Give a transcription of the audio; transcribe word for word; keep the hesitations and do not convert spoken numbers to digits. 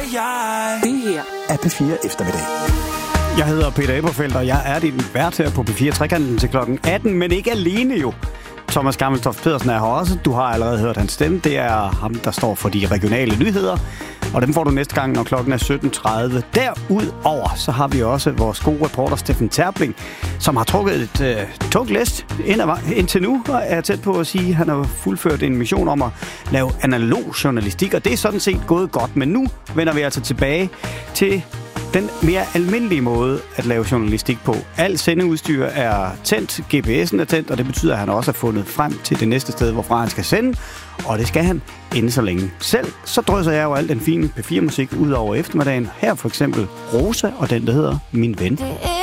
jeg. Det her er P fire Eftermiddag. Jeg hedder Peter Eberfeldt, og jeg er din vært her på P fire Trekanten til klokken atten, men ikke alene jo. Thomas Gammeltoft Pedersen er her også. Du har allerede hørt hans stemme. Det er ham, der står for de regionale nyheder. Og dem får du næste gang, når klokken er sytten tredive. Derudover så har vi også vores gode reporter Steffen Terpling, som har trukket et øh, tungt læst ind ad, indtil nu, og er tæt på at sige, at han har fuldført en mission om at lave analog journalistik. Og det er sådan set gået godt, men nu vender vi altså tilbage til den mere almindelige måde at lave journalistik på. Alt sendeudstyr er tændt, G P S'en er tændt, og det betyder, at han også har fundet frem til det næste sted, hvorfra han skal sende, og det skal han inden så længe. Selv så drysser jeg jo alt den fine P fire musik ud over eftermiddagen. Her for eksempel Rosa og den, der hedder Min Ven. Det